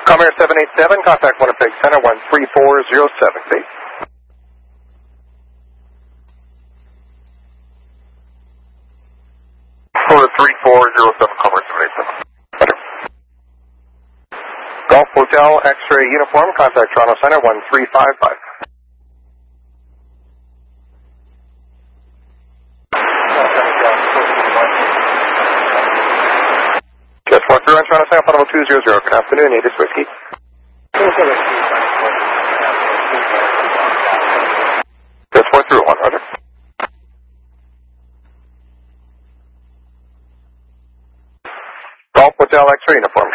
Comair 787, contact Winnipeg Center 13407, please. For 3407, Comair 787. Roger. Golf Hotel X-ray uniform, contact Toronto Center 1355. Just 1 through on Toronto Center, Final 200. Good afternoon, Natus Whiskey. Just 4 through 1, Roger. Golf Hotel X-ray uniform,